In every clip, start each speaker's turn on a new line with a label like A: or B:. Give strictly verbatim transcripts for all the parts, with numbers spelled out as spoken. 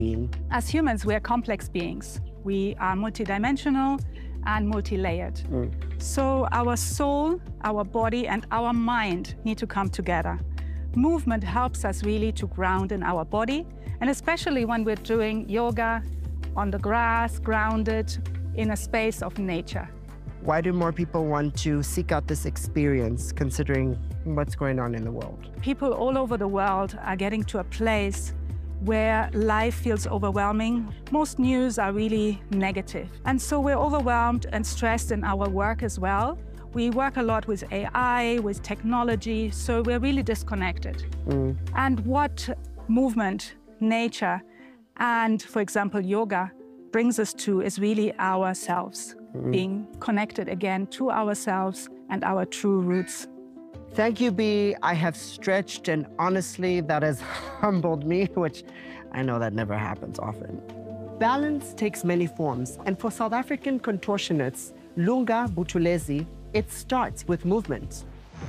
A: As humans, we are complex beings. We are multidimensional and multi-layered. Mm. So our soul, our body, and our mind need to come together. Movement helps us really to ground in our body, and especially when we're doing yoga on the grass, grounded in a space of nature.
B: Why do more people want to seek out this experience, considering what's going on in the world?
A: People all over the world are getting to a place where life feels overwhelming. Most news are really negative. And so we're overwhelmed and stressed in our work as well. We work a lot with A I, with technology, so we're really disconnected. Mm. And what movement, nature, and, for example, yoga brings us to is really ourselves, mm. being connected again to ourselves and our true roots.
B: Thank you, B. I have stretched, and honestly, that has humbled me, which I know that never happens often. Balance takes many forms, and for South African contortionists, Lunga Buthelezi, it starts with movement.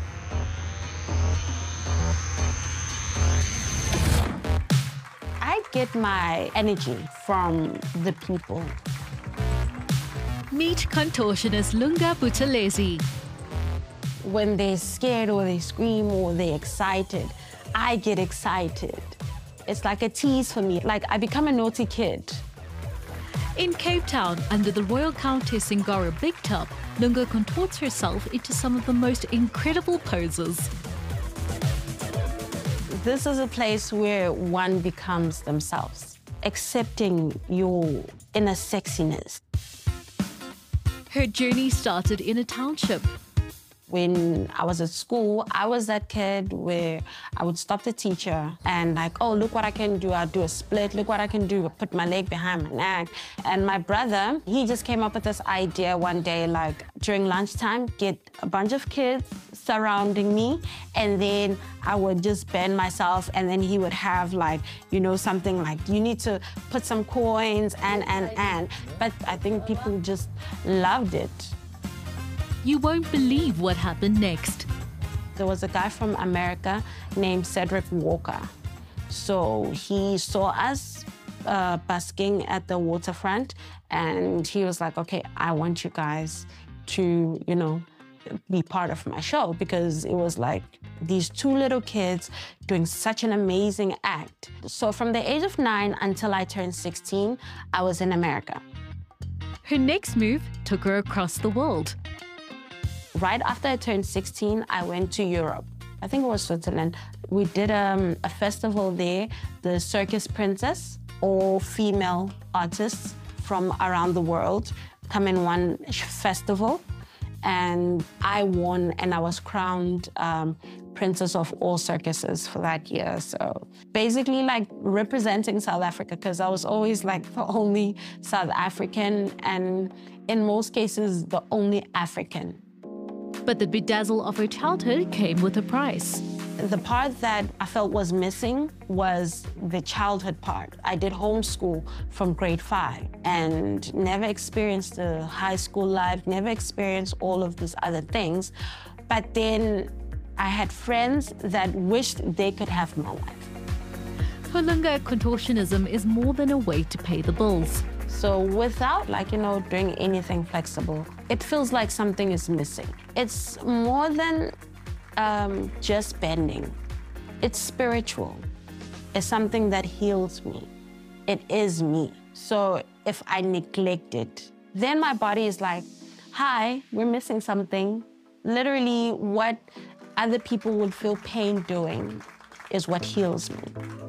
C: I get my energy from the people.
D: Meet contortionist Lunga Buthelezi.
C: When they're scared or they scream or they're excited, I get excited. It's like a tease for me, like I become a naughty kid.
D: In Cape Town, under the Royal Countess Ngaro Big Top, Lunga contorts herself into some of the most incredible poses.
C: This is a place where one becomes themselves, accepting your inner sexiness.
D: Her journey started in a township.
C: When I was at school, I was that kid where I would stop the teacher and like, oh, look what I can do. I'll do a split. Look what I can do. I'll put my leg behind my neck. And my brother, he just came up with this idea one day, like during lunchtime, get a bunch of kids surrounding me, and then I would just bend myself, and then he would have like, you know, something like, you need to put some coins and, and, and. But I think people just loved it.
D: You won't believe what happened next.
C: There was a guy from America named Cedric Walker. So he saw us uh, busking at the waterfront, and he was like, okay, I want you guys to, you know, be part of my show, because it was like these two little kids doing such an amazing act. So from the age of nine until I turned sixteen, I was in America.
D: Her next move took her across the world.
C: Right after I turned sixteen, I went to Europe. I think it was Switzerland. We did um, a festival there, the Circus Princess, all female artists from around the world come in one festival. And I won, and I was crowned um, Princess of all circuses for that year. So basically like representing South Africa, because I was always like the only South African, and in most cases, the only African.
D: But the bedazzle of her childhood came with a price.
C: The part that I felt was missing was the childhood part. I did homeschool from grade five and never experienced the high school life, never experienced all of these other things. But then I had friends that wished they could have my life.
D: For Lunga, contortionism is more than a way to pay the bills.
C: So without, like, you know, doing anything flexible, it feels like something is missing. It's more than um, just bending. It's spiritual. It's something that heals me. It is me. So if I neglect it, then my body is like, hi, we're missing something. Literally what other people would feel pain doing is what heals me.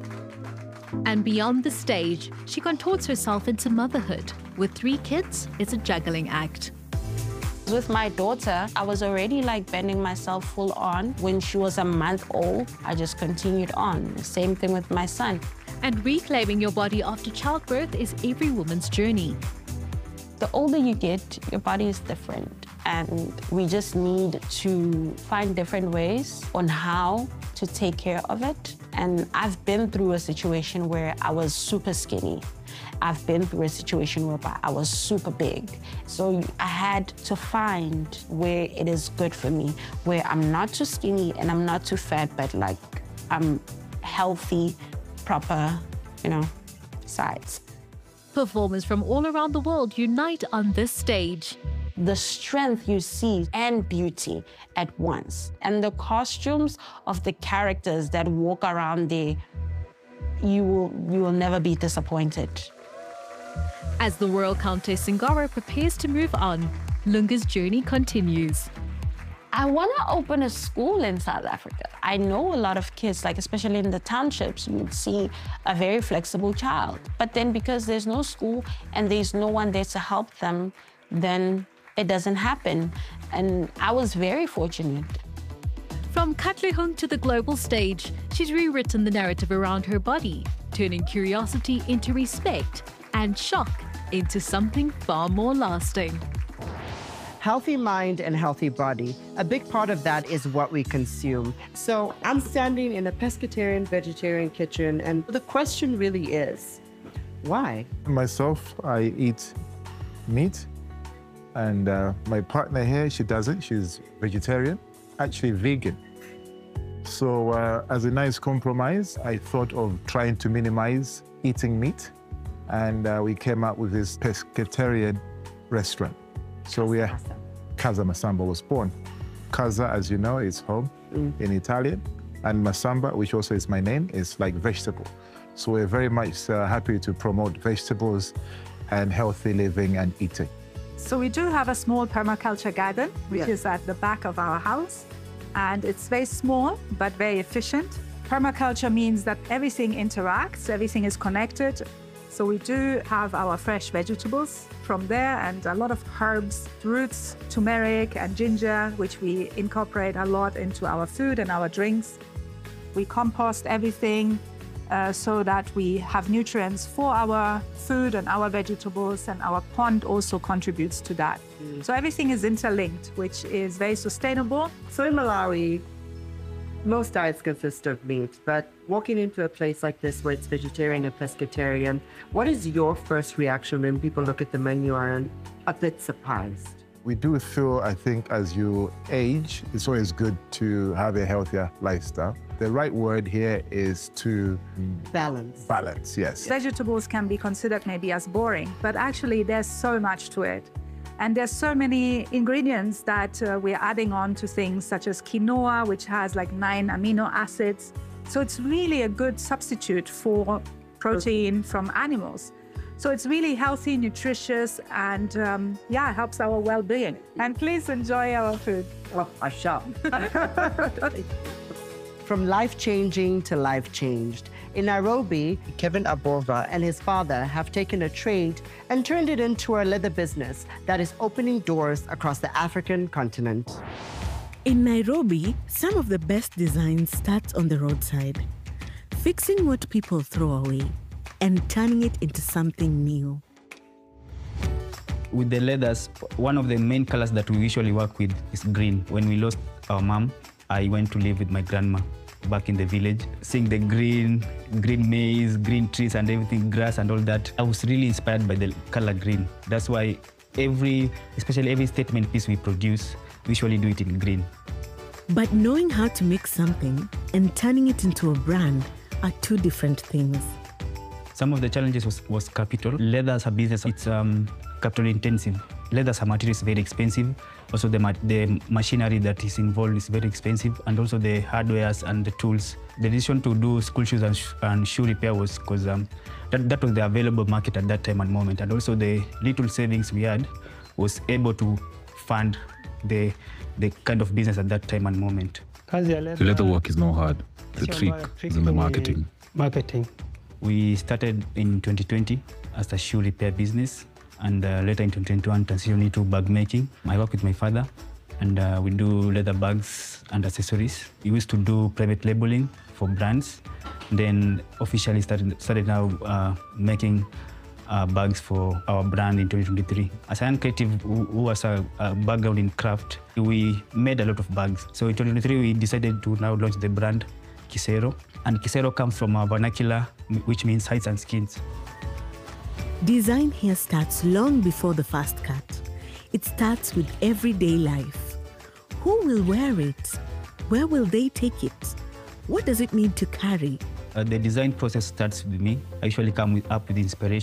D: And beyond the stage, she contorts herself into motherhood. With three kids, it's a juggling act.
C: With my daughter, I was already like bending myself full on. When she was a month old, I just continued on. The same thing with my son.
D: And reclaiming your body after childbirth is every woman's journey.
C: The older you get, your body is different. And we just need to find different ways on how to take care of it. And I've been through a situation where I was super skinny. I've been through a situation where I was super big. So I had to find where it is good for me, where I'm not too skinny and I'm not too fat, but like I'm healthy, proper, you know. sides.
D: Performers from all around the world unite on this stage.
C: The strength you see and beauty at once. And the costumes of the characters that walk around there, you will, you will never be disappointed.
D: As the Royal Countess Singara prepares to move on, Lunga's journey continues.
C: I want to open a school in South Africa. I know a lot of kids, like especially in the townships, you would see a very flexible child. But then because there's no school and there's no one there to help them, then it doesn't happen. And I was very fortunate.
D: From Katlehong to the global stage, she's rewritten the narrative around her body, turning curiosity into respect and shock into something far more lasting.
B: Healthy mind and healthy body. A big part of that is what we consume. So I'm standing in a pescatarian, vegetarian kitchen, and the question really is, why?
E: Myself, I eat meat, and uh, my partner here, she doesn't. She's vegetarian, actually vegan. So uh, as a nice compromise, I thought of trying to minimize eating meat, and uh, we came up with this pescatarian restaurant. So we are, Casa Masamba was born. Casa, as you know, is home mm. in Italian, and Masamba, which also is my name, is like vegetable. So we're very much uh, happy to promote vegetables and healthy living and eating.
A: So we do have a small permaculture garden, which
B: yes.
A: is at the back of our house, and it's very small but very efficient. Permaculture means that everything interacts, everything is connected. So we do have our fresh vegetables from there and a lot of herbs, roots, turmeric and ginger, which we incorporate a lot into our food and our drinks. We compost everything uh, so that we have nutrients for our food and our vegetables, and our pond also contributes to that. Mm. So everything is interlinked, which is very sustainable.
B: So in Malawi, most diets consist of meat, but walking into a place like this where it's vegetarian and pescatarian, what is your first reaction when people look at the menu and are a bit surprised?
E: We do feel, I think, as you age, it's always good to have a healthier lifestyle. The right word here is to
B: balance.
E: Balance, yes.
A: Vegetables can be considered maybe as boring, but actually there's so much to it. And there's so many ingredients that uh, we're adding on to things such as quinoa, which has like nine amino acids. So it's really a good substitute for protein from animals. So it's really healthy, nutritious, and um, yeah, helps our well-being. And please enjoy our food.
B: Oh, I shall. From life-changing to life-changed. In Nairobi, Kevin Abova and his father have taken a trade and turned it into a leather business that is opening doors across the African continent.
F: In Nairobi, some of the best designs start on the roadside, fixing what people throw away and turning it into something new.
G: With the leathers, one of the main colors that we usually work with is green. When we lost our mom, I went to live with my grandma back in the village, seeing the green, green maize, green trees and everything, grass and all that. I was really inspired by the color green. That's why every, especially every statement piece we produce, we usually do it in green.
F: But knowing how to make something and turning it into a brand are two different things.
G: Some of the challenges was, was capital. Leather as a business, it's um, capital intensive. Leather as a material is very expensive. Also the, ma the machinery that is involved is very expensive, and also the hardwares and the tools. The decision to do school shoes and, sh and shoe repair was because um, that, that was the available market at that time and moment. And also the little savings we had was able to fund the, the kind of business at that time and moment.
H: The leather work is not hard. The trick is in the marketing.
I: Marketing.
G: We started in twenty twenty as a shoe repair business, and uh, later in twenty twenty-one transitioned into bag making. I work with my father, and uh, we do leather bags and accessories. We used to do private labeling for brands, then officially started, started now uh, making uh, bags for our brand in twenty twenty-three. As a young creative who, who has a, a background in craft, we made a lot of bags. So in twenty twenty-three, we decided to now launch the brand Kisero. And Kisero comes from our vernacular, which means hides and skins.
F: Design here starts long before the fast cut. It starts with everyday life. Who will wear it? Where will they take it? What does it need to carry?
G: Uh, the design process starts with me. I usually come with, up with inspiration.